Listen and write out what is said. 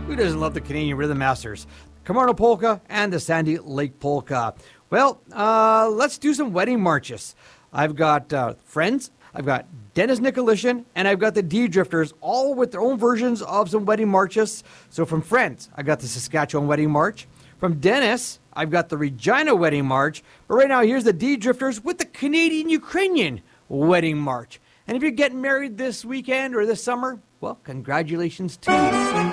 Who doesn't love the Canadian Rhythm Masters? Camargo Polka and the Sandy Lake Polka. Well, let's do some wedding marches. I've got Friends, I've got Dennis Nicolishin, and I've got the D-Drifters, all with their own versions of some wedding marches. So from Friends, I've got the Saskatchewan Wedding March. From Dennis, I've got the Regina Wedding March. But right now, here's the D-Drifters with the Canadian-Ukrainian Wedding March. And if you're getting married this weekend or this summer, well, congratulations to you.